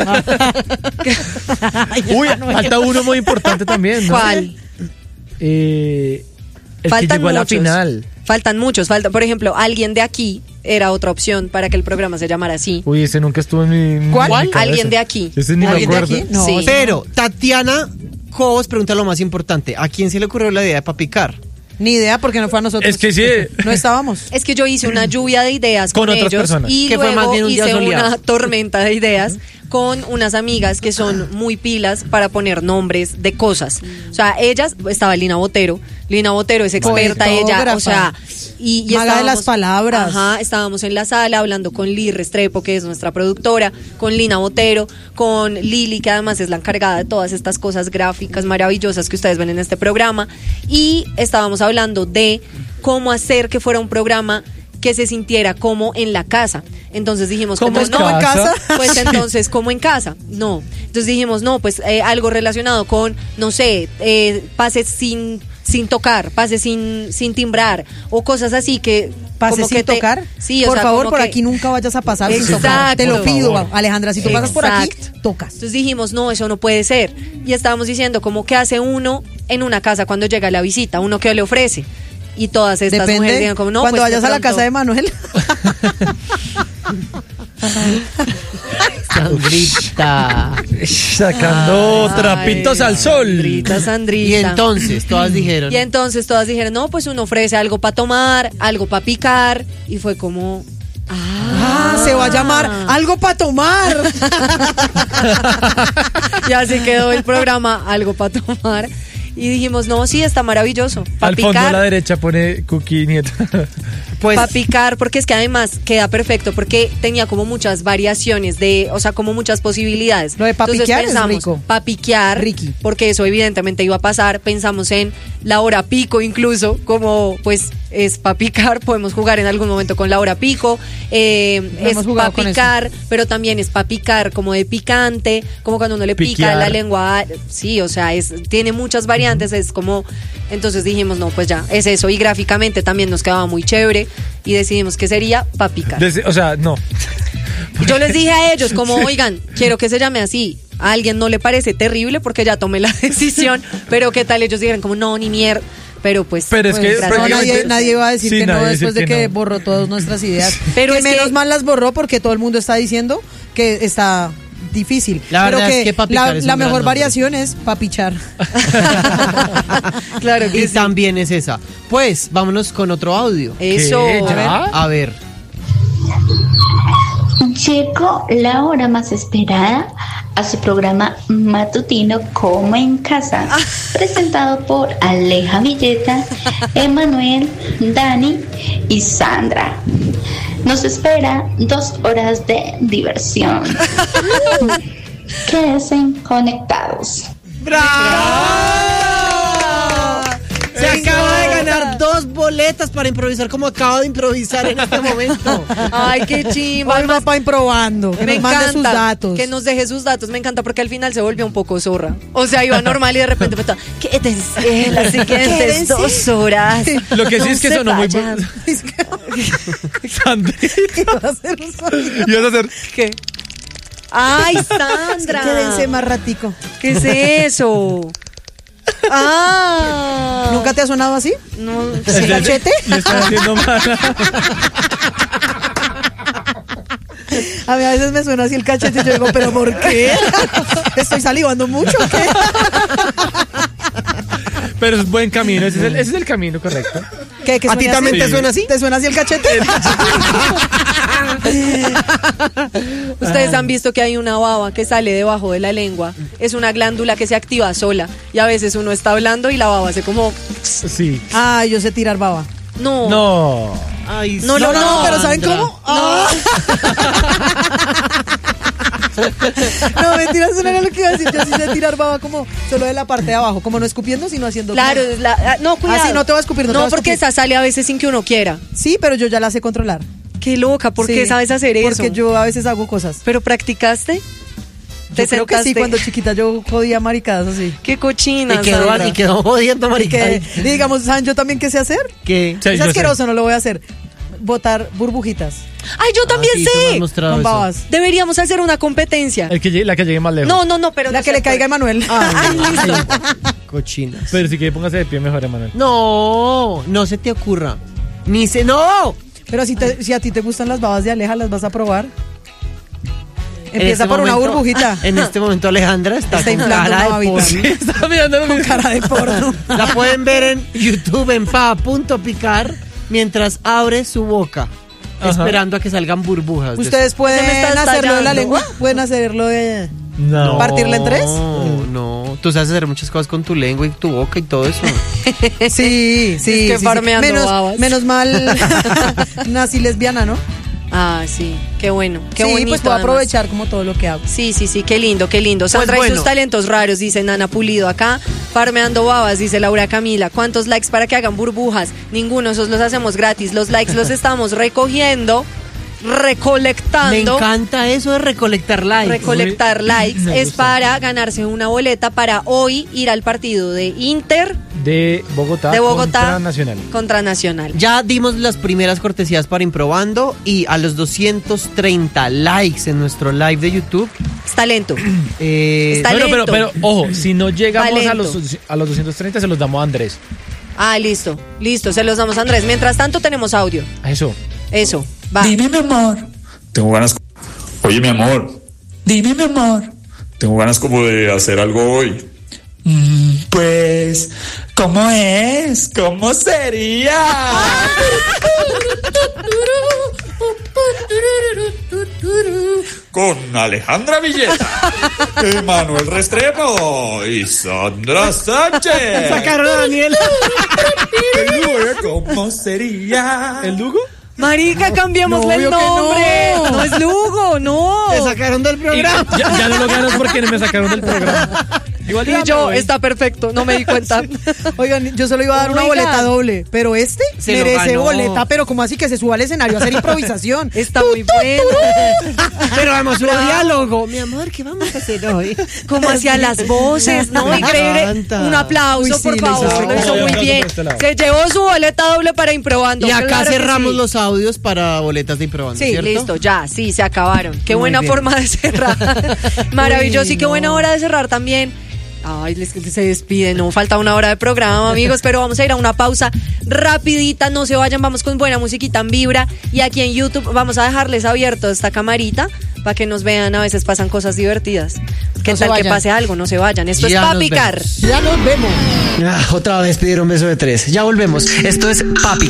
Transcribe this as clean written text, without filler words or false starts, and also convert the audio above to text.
Uy, falta uno muy importante también, ¿no? ¿Cuál? El Faltan que llegó a la muchos. final. Faltan muchos. Por ejemplo, alguien de aquí era otra opción para que el programa se llamara así. Uy, ese nunca estuvo en mi ¿Cuál? cabeza. Alguien de aquí. Ese ni me ¿Alguien de acuerdo. aquí? No, Sí. Pero Tatiana Cobos pregunta lo más importante. ¿A quién se le ocurrió la idea de papicar? Ni idea porque no fue a nosotros. Es que sí. No estábamos. Es que yo hice una lluvia de ideas Con con otras ellos personas. y Que fue luego más bien un día hice soleado. una tormenta de ideas con unas amigas que son muy pilas para poner nombres de cosas. O sea, ellas, estaba Lina Botero. Lina Botero es experta, ella, o sea, y Maga de las palabras. Ajá, estábamos en la sala hablando con Liz Restrepo, que es nuestra productora, con Lina Botero, con Lili, que además es la encargada de todas estas cosas gráficas maravillosas que ustedes ven en este programa, y estábamos hablando de cómo hacer que fuera un programa que se sintiera como en la casa. Entonces dijimos, ¿Cómo como en no, casa? pues entonces, como en casa, no. Entonces dijimos, no, pues algo relacionado con, no sé, pases sin tocar, pases sin timbrar, o cosas así que... ¿Pases como sin que tocar? Sí, o por sea, favor, como por que- aquí nunca vayas a pasar sin Exacto. tocar. Te lo Por pido, favor. Alejandra. Si tú pasas por aquí, Exacto. tocas. Entonces dijimos, no, eso no puede ser. Y estábamos diciendo, como, ¿qué hace uno en una casa cuando llega la visita? ¿Uno qué le ofrece? Y todas estas mujeres Depende. digan como, no, Cuando pues, vayas a la pronto- casa de Manuel. Sandrita. Sacando trapitos al sol. Sandrita. Y entonces, todas dijeron. Y entonces todas dijeron, no, pues uno ofrece algo para tomar, algo para picar. Y fue como... Se va a llamar Algo para tomar. Y así quedó el programa, algo para tomar. Y dijimos, no, sí, está maravilloso. Para Al fondo a picar. la derecha pone Cookie Nieto. Pues, Para picar, porque es que además queda perfecto, porque tenía como muchas variaciones o sea, como muchas posibilidades. Lo de pa' Entonces piquear es pensamos, rico. pa' piquear, Ricky. porque eso evidentemente iba a pasar. Pensamos en la hora pico incluso, como pues es pa' picar, podemos jugar en algún momento con la hora pico. Es hemos jugado pa' con picar, pero también es pa' picar como de picante, como cuando uno le pica Piquear. la lengua. Sí, o sea, tiene muchas variantes, es como... Entonces dijimos, no, pues ya, es eso. Y gráficamente también nos quedaba muy chévere. Y decidimos que sería pa' picar. O sea, no. Yo les dije a ellos, como, oigan, quiero que se llame así. A alguien no le parece terrible porque ya tomé la decisión. Pero qué tal ellos dijeran como, no, ni mierda. Pero pues... Pero es que No, prácticamente- nadie iba a decir Sí, que no nadie después decir de que no. borró todas nuestras ideas. Pero Que es que- menos mal las borró porque todo el mundo está diciendo que está difícil. La pero verdad que es que pa' picar la es un la gran mejor nombre. variación es papichar. Claro que y sí. también es esa. Pues, vámonos con otro audio. Eso. ¿Qué? ¿Ya? A ver. Llegó la hora más esperada a su programa matutino Como en Casa, presentado por Aleja Villeta, Emanuel, Dani y Sandra. Nos espera 2 horas de diversión. Quédense conectados. Se acaba de ganar 2 boletas para improvisar como acabo de improvisar en este momento. Ay, qué chimba. Hoy va Además, para improbando. Que me nos mande encanta sus datos. que nos deje sus datos. Me encanta porque al final se volvió un poco zorra. O sea, iba normal y de repente me estaba, quédense las siguientes Quédense. 2 horas. Lo que sí es que se sonó muy... vayan. Sandrita. Va a ser un sonido. Y vas a hacer... ¿Qué? Ay, Sandra. Quédense más ratico. ¿Qué es eso? Ah. ¿Nunca te ha sonado así? No. ¿Sí, cachete? Le están haciendo mal. A mí a veces me suena así el cachete y yo digo, ¿pero por qué? ¿Estoy salivando mucho o qué? Pero es buen camino. Ese es el camino correcto. ¿Qué ¿A ti suena también así? te suena así? ¿Te suena así el cachete? Ustedes han visto que hay una baba que sale debajo de la lengua. Es una glándula que se activa sola. Y a veces uno está hablando y la baba hace como... Sí. Ah, yo sé tirar baba. No. No. Ay, No, No, pero ¿saben cómo? Ah. No, mentira, eso no era lo que iba a decir. Yo sí sé tirar baba como solo de la parte de abajo, como no escupiendo, sino haciendo... Claro, no, cuidado. Ah, sí, no te voy a escupir, no te voy a porque escupir. esa sale a veces sin que uno quiera. Sí, pero yo ya la sé controlar. Qué loca, ¿por qué Sí, sabes hacer eso? Porque yo a veces hago cosas. ¿Pero practicaste? Yo creo que sí, cuando chiquita yo jodía maricadas así. Qué cochina, Sandra. Y quedó jodiendo, marica. Que, digamos, ¿saben yo también qué sé hacer? ¿Qué? Sí, Es yo sé. asqueroso, no lo voy a hacer. botar burbujitas Ay, yo también Sí, tú me has sé. mostrado con eso. babas. Deberíamos hacer una competencia. La que llegue más lejos. No, pero La no que se le caiga a puede. Emanuel. Ay, listo. Cochinas. Pero si quiere póngase de pie mejor, Emanuel. No se te ocurra. ¡No! Pero si a ti te gustan las babas de Aleja, ¿las vas a probar? En Empieza este por una momento- burbujita. En este momento Alejandra está Está con inflando cara una de babita. pollo. Sí, Está mirando lo con mismo. cara de porno. La pueden ver en YouTube en pa.picar mientras abre su boca, Ajá. esperando a que salgan burbujas. de ¿Ustedes Se me pueden está hacerlo de la estallando. lengua? ¿Pueden hacerlo de...? No. ¿Partirla en tres? No. Tú sabes hacer muchas cosas con tu lengua y tu boca y todo eso. Sí, sí. que sí, farmeando babas. Menos mal nací lesbiana, ¿no? Ah, sí. Qué bueno. Qué sí, bonito. pues puedo además. aprovechar como todo lo que hago. Sí, qué lindo, qué lindo. Sandra y bueno. sus talentos raros, dice Nana Pulido acá. Farmeando babas, dice Laura Camila. ¿Cuántos likes para que hagan burbujas? Ninguno, esos los hacemos gratis. Los likes los estamos recogiendo, recolectando. Me encanta eso de recolectar likes. Recolectar likes Me es gusta. para ganarse una boleta para hoy ir al partido de Inter De Bogotá. de Bogotá contra Nacional. contra Nacional. Ya dimos las primeras cortesías para Improbando y a los 230 likes en nuestro live de YouTube. Es talento. Está Talento. Pero, ojo, si no llegamos Talento. a los 230, se los damos a Andrés. Ah, listo, se los damos a Andrés. Mientras tanto tenemos audio. Eso. Eso, va. Dime, mi amor. Tengo ganas. Oye, mi amor, Dime, mi amor. tengo ganas como de hacer algo hoy. Pues, ¿cómo es? ¿Cómo sería? Con Alejandra Villeta, Emanuel Restrepo y Sandra Sánchez. Sacaron a Daniela. ¿Cómo sería? ¿El Lugo? Marica, cambiémosle No, el obvio que nombre. no. No es Lugo, no. Te sacaron del programa. Ya no lo ganas porque me sacaron del programa. Igual Y yo, está perfecto, no me di cuenta. Oigan, yo solo iba a dar una Oigan. boleta doble, pero este Se lo merece ganó. boleta, pero como así que se suba al escenario a hacer improvisación. Está muy bueno. Pero vamos, un diálogo. Mi amor, ¿qué vamos a hacer hoy? Como hacia las voces, ¿no? Me Increíble. encanta. Un aplauso, Uy, sí, por lo hizo favor. Lo espectacular. hizo muy Aplauso bien. por este lado. Se llevó su boleta doble para Improbando. Y acá claro que cerramos sí. los audios para boletas de Improbando, Sí, ¿cierto? listo, ya, sí, se acabaron. Qué Muy buena bien. forma de cerrar. Maravilloso Uy, y qué buena no. hora de cerrar también. Ay, se despiden, no falta una hora de programa, amigos, pero vamos a ir a una pausa rapidita, no se vayan, vamos con buena musiquita en vibra y aquí en YouTube vamos a dejarles abierto esta camarita para que nos vean, a veces pasan cosas divertidas. ¿Qué No se tal que vayan. pase algo? No se vayan, esto Ya es Pa' nos Picar. vemos. Ya nos vemos. Otra vez pidieron beso de 3. Ya volvemos. Esto es Papi.